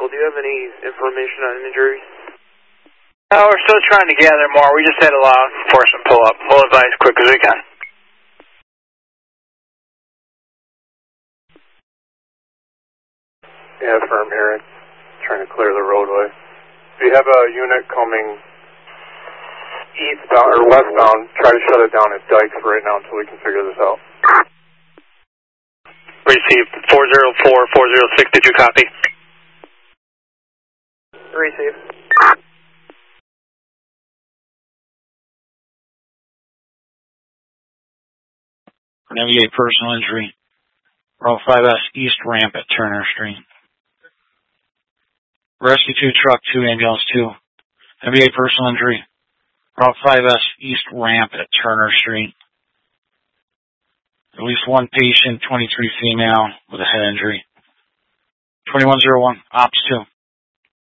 Do you have any information on injuries? We're still trying to gather more. We just had a law enforcement pull up. We'll advise as quick as we can. Yeah, firm here. Trying to clear the roadway. If you have a unit coming eastbound or westbound, try to shut it down at Dykes right now until we can figure this out. Received 404-406. Did you copy? Receive. Navigate personal injury. Route 5S East ramp at Turner Street. Rescue 2, Truck 2, Ambulance 2. Navigate personal injury. Route 5S East ramp at Turner Street. At least one patient, 23 female, with a head injury. 2101, Ops 2.